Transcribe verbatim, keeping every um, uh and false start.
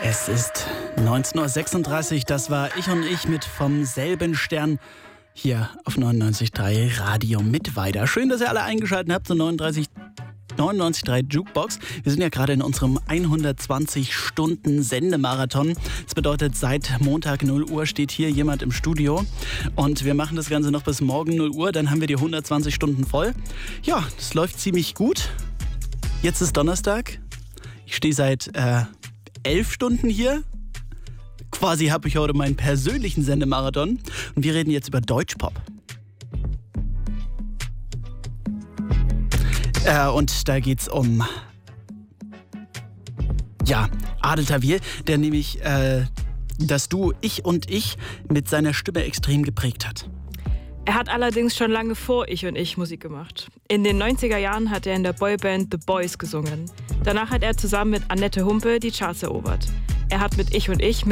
Es ist neunzehn Uhr sechsunddreißig, das war Ich und Ich mit Vom selben Stern hier auf neunundneunzig Komma drei Radio Mittweida. Schön, dass ihr alle eingeschaltet habt zur neunundneunzig Komma drei Jukebox. Wir sind ja gerade in unserem hundertzwanzig Stunden Sendemarathon. Das bedeutet, seit Montag null Uhr steht hier jemand im Studio und wir machen das Ganze noch bis morgen null Uhr, dann haben wir die hundertzwanzig Stunden voll. Ja, das läuft ziemlich gut. Jetzt ist Donnerstag. Ich stehe seit äh, elf Stunden hier. Quasi habe ich heute meinen persönlichen Sendemarathon und wir reden jetzt über Deutschpop. Äh, und da geht's um, ja, Adel Tawil, der nämlich äh, das Duo Ich und Ich mit seiner Stimme extrem geprägt hat. Er hat allerdings schon lange vor Ich und Ich Musik gemacht. In den neunziger Jahren hat er in der Boyband The Boys gesungen. Danach hat er zusammen mit Annette Humpe die Charts erobert. Er hat mit Ich und Ich